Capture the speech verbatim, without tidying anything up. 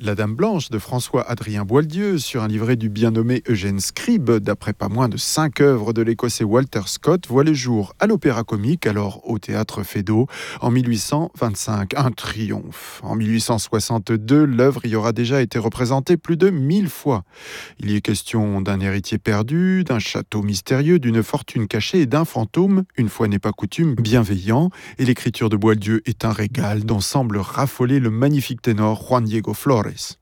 La Dame Blanche de François-Adrien Boieldieu sur un livret du bien nommé Eugène Scribe, d'après pas moins de cinq œuvres de l'Écossais Walter Scott, voit le jour à l'Opéra Comique, alors au Théâtre Feydeau, en mille huit cent vingt-cinq. Un triomphe. En mille huit cent soixante-deux, l'œuvre y aura déjà été représentée plus de mille fois. Il y est question d'un héritier perdu, d'un château mystérieux, d'une fortune cachée et d'un fantôme, une fois n'est pas coutume, bienveillant. Et l'écriture de Boieldieu est un régal dont semble raffoler le magnifique ténor Juan Diego Flores.